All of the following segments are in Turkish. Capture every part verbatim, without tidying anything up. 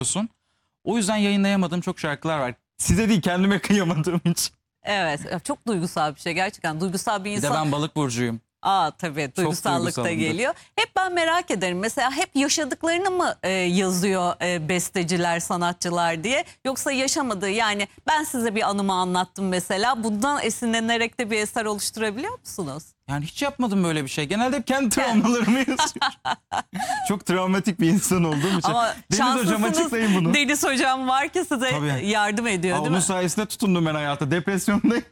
yapıyorsun. O yüzden yayınlayamadığım çok şarkılar var. Size değil, kendime kıyamadığım için. Evet, çok duygusal bir şey gerçekten. Duygusal bir Bir insan. de ben balık burcuyum. Aa tabii, duygusallık da duygusalımdır. geliyor. Hep ben merak ederim. Mesela hep yaşadıklarını mı e, yazıyor e, besteciler, sanatçılar diye? Yoksa yaşamadığı, yani ben size bir anımı anlattım mesela. Bundan esinlenerek de bir eser oluşturabiliyor musunuz? Yani hiç yapmadım böyle bir şey. Genelde hep kendi travmalarımı yazıyorum. Çok travmatik bir insan olduğum için. Ama Deniz hocam, şanslısınız, açıklayın bunu. Deniz hocam var ki size Tabii. yardım ediyor, Aa, değil onun mi? sayesinde tutundum ben hayata. Depresyondayım.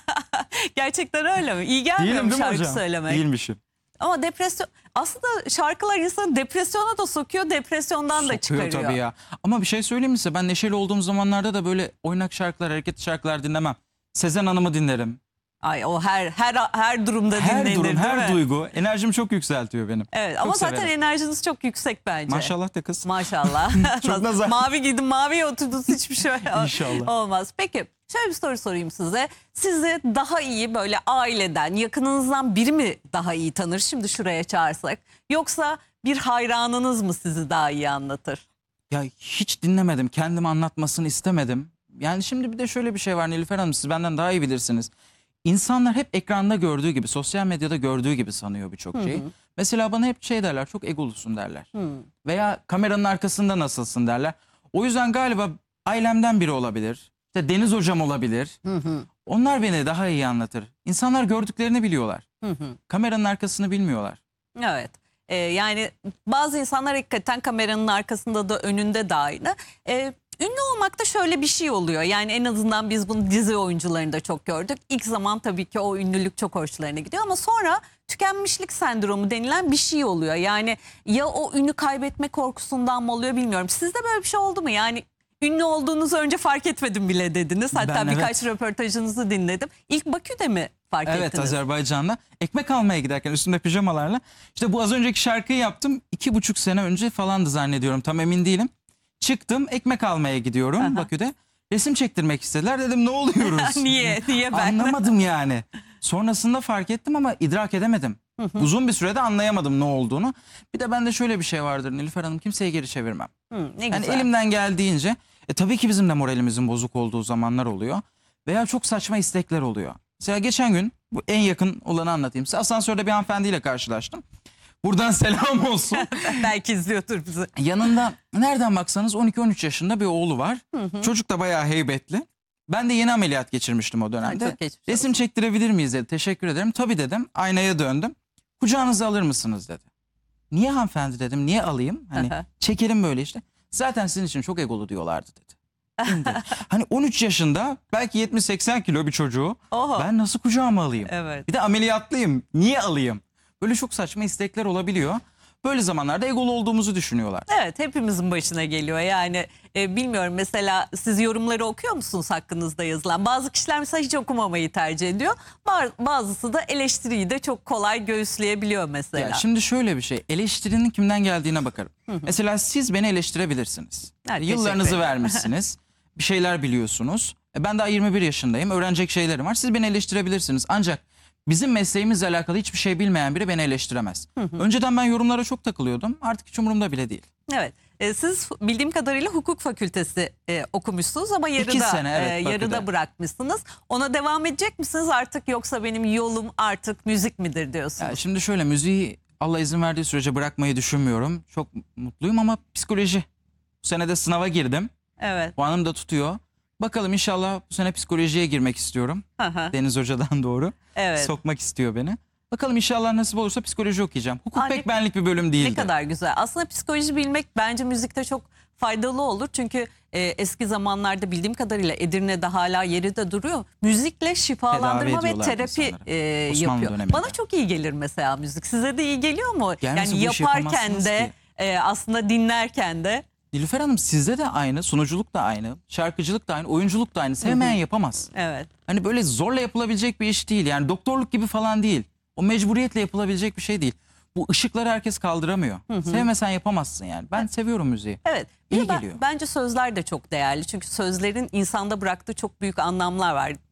Gerçekten öyle mi? İyi gelmiyor Değilim mu değil mi şarkı hocam? söylemek? Değilmişim. Ama depresyon, aslında şarkılar insanı depresyona da sokuyor, depresyondan da Sokuyor çıkarıyor. tabii ya. Ama bir şey söyleyeyim mi size? Ben neşeli olduğum zamanlarda da böyle oynak şarkılar, hareketli şarkılar dinlemem. Sezen Hanım'ı dinlerim. Ay, o her her her durumda Her dinlenir, durum, değil her mi? duygu enerjimi çok yükseltiyor benim. Evet, Çok ama zaten severim. enerjiniz çok yüksek bence. Maşallah da kız. Maşallah. Çok nazar. Mavi giydim, maviye oturdunuz, hiçbir şey İnşallah. olmaz. Peki şöyle bir soru sorayım size. Sizi daha iyi böyle aileden, yakınınızdan biri mi daha iyi tanır? Şimdi şuraya çağırsak. Yoksa bir hayranınız mı sizi daha iyi anlatır? Ya hiç dinlemedim. Kendimi anlatmasını istemedim. Yani şimdi bir de şöyle bir şey var Nilüfer Hanım, siz benden daha iyi bilirsiniz. İnsanlar hep ekranda gördüğü gibi, sosyal medyada gördüğü gibi sanıyor birçok şeyi. Mesela bana hep şey derler, çok egolusun derler. Hı. Veya kameranın arkasında nasılsın derler. O yüzden galiba ailemden biri olabilir. İşte Deniz hocam olabilir. Hı hı. Onlar beni daha iyi anlatır. İnsanlar gördüklerini biliyorlar. Hı hı. Kameranın arkasını bilmiyorlar. Evet. Ee, yani bazı insanlar hakikaten kameranın arkasında da önünde de aynı. Ee, ünlü olmakta şöyle bir şey oluyor. Yani en azından biz bunu dizi oyuncularında çok gördük. İlk zaman tabii ki o ünlülük çok hoşlarına gidiyor ama sonra tükenmişlik sendromu denilen bir şey oluyor. Yani ya o ünü kaybetme korkusundan mı oluyor bilmiyorum. Sizde böyle bir şey oldu mu? Yani ünlü olduğunuzu önce fark etmedim bile dediniz. Hatta Ben, birkaç evet. röportajınızı dinledim. İlk Bakü'de mi fark Evet, ettiniz? Azerbaycan'da ekmek almaya giderken üstümde pijamalarla işte bu az önceki şarkıyı yaptım. iki buçuk sene önce falandı zannediyorum, tam emin değilim. Çıktım, ekmek almaya gidiyorum Aha. Bakü'de. Resim çektirmek istediler, dedim ne oluyoruz? Niye? Niye ben? Anlamadım yani. Sonrasında fark ettim ama idrak edemedim. Uzun bir sürede anlayamadım ne olduğunu. Bir de bende şöyle bir şey vardır Nilüfer Hanım, kimseye geri çevirmem. Hı, ne Yani güzel. elimden geldiğince e, tabii ki bizim de moralimizin bozuk olduğu zamanlar oluyor. Veya çok saçma istekler oluyor. Mesela geçen gün, bu en yakın olanı anlatayım size. Asansörde bir hanımefendiyle karşılaştım. Buradan selam olsun. Belki izliyordur bizi. Yanında nereden baksanız on iki on üç yaşında bir oğlu var. Çocuk da bayağı heybetli. Ben de yeni ameliyat geçirmiştim o dönemde. Ay, çok geçmiş Resim çektirebilir miyiz dedi. Teşekkür ederim. Tabii dedim. Aynaya döndüm. Kucağınıza alır mısınız dedi. Niye hanımefendi dedim. Niye alayım? Hani Aha. çekelim böyle işte. Zaten sizin için çok egolu diyorlardı dedi. İndi. Hani on üç yaşında belki yetmiş seksen kilo bir çocuğu Oho. ben nasıl kucağıma alayım? Evet. Bir de ameliyatlıyım. Niye alayım? Böyle çok saçma istekler olabiliyor. Böyle zamanlarda egolu olduğumuzu düşünüyorlar. Evet, hepimizin başına geliyor. Yani e, bilmiyorum, mesela siz yorumları okuyor musunuz hakkınızda yazılan? Bazı kişiler mesela hiç okumamayı tercih ediyor. Ba- Bazısı da eleştiriyi de çok kolay göğüsleyebiliyor mesela. Ya şimdi şöyle bir şey, eleştirinin kimden geldiğine bakarım. Mesela siz beni eleştirebilirsiniz. Evet, Yıllarınızı teşekkür ederim. vermişsiniz. Bir şeyler biliyorsunuz. E, Ben daha yirmi bir yaşındayım. Öğrenecek şeylerim var. Siz beni eleştirebilirsiniz. Ancak bizim mesleğimizle alakalı hiçbir şey bilmeyen biri beni eleştiremez. Önceden ben yorumlara çok takılıyordum. Artık hiç umurumda bile değil. Evet. E, siz bildiğim kadarıyla hukuk fakültesi e, okumuşsunuz ama yarıda, sene, evet, e, Bakü'de. yarıda bırakmışsınız. Ona devam edecek misiniz artık, yoksa benim yolum artık müzik midir diyorsunuz? Ya şimdi şöyle, müziği Allah izin verdiği sürece bırakmayı düşünmüyorum. Çok mutluyum ama psikoloji. Bu sene de sınava girdim. Evet. Puanım da tutuyor. Bakalım, inşallah bu sene psikolojiye girmek istiyorum. Aha. Deniz Hoca'dan doğru. Evet. Sokmak istiyor beni. Bakalım, inşallah nasip olursa psikoloji okuyacağım. Hukuk Aa, pek ne- benlik bir bölüm değildi. Ne kadar güzel. Aslında psikoloji bilmek bence müzikte çok faydalı olur. Çünkü e, eski zamanlarda bildiğim kadarıyla Edirne'de hala yeri de duruyor. Müzikle şifalandırma Tedavi ve ediyorlardı terapi insanları. e, Osmanlı yapıyor. döneminde. Bana çok iyi gelir mesela müzik. Size de iyi geliyor mu? Gelmese Yani bu işi yaparken yapamazsınız de ki. e, aslında dinlerken de. Nilüfer Hanım, sizde de aynı, sunuculuk da aynı, şarkıcılık da aynı, oyunculuk da aynı. Sevmeyen yapamaz. Evet. Hani böyle zorla yapılabilecek bir iş değil. Yani doktorluk gibi falan değil. O mecburiyetle yapılabilecek bir şey değil. Bu ışıkları herkes kaldıramıyor. Sevmesen yapamazsın yani. Ben seviyorum müziği. Evet. Bir İyi de ben- geliyor. bence sözler de çok değerli. Çünkü sözlerin insanda bıraktığı çok büyük anlamlar var.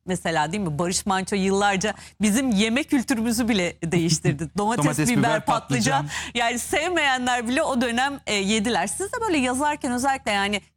mesela, değil mi? Barış Manço yıllarca bizim yeme kültürümüzü bile değiştirdi. Domates, Domates, biber, biber, patlıcan. patlıcan. Yani sevmeyenler bile o dönem e, yediler. Siz de böyle yazarken özellikle yani